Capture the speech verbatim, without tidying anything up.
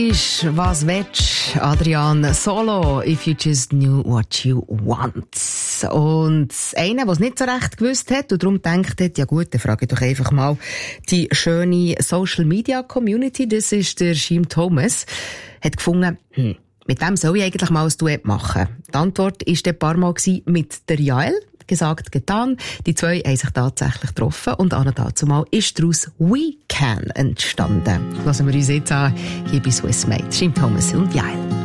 Ist, was willst, Adrian Solo, if you just knew what you want. Und einer, der es nicht so recht gewusst hat und darum gedacht hat, ja gut, dann frage ich doch einfach mal die schöne Social Media Community, das ist der Jim Thomas, hat gefunden, hm, mit dem soll ich eigentlich mal ein Duett machen. Die Antwort war ein paar Mal mit der Jael. Gesagt, getan. Die zwei haben sich tatsächlich getroffen und an dazu mal ist daraus We Can entstanden. Lassen wir uns jetzt an, hier bei Swiss Made, Jim Thomas und Jael.